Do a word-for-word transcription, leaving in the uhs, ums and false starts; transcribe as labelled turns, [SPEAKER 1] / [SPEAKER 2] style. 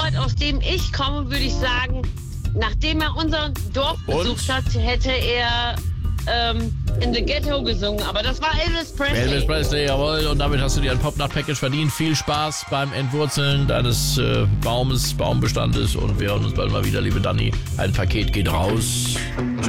[SPEAKER 1] Ort, aus dem ich komme, würde ich sagen, nachdem er unser Dorf besucht hat, hätte er ähm, in the Ghetto gesungen. Aber das war Elvis Presley.
[SPEAKER 2] Elvis Presley, jawohl. Und damit hast du dir ein Pop-Nacht-Package verdient. Viel Spaß beim Entwurzeln deines äh, Baumes, Baumbestandes. Und wir hören uns bald mal wieder, liebe Dani. Ein Paket geht raus.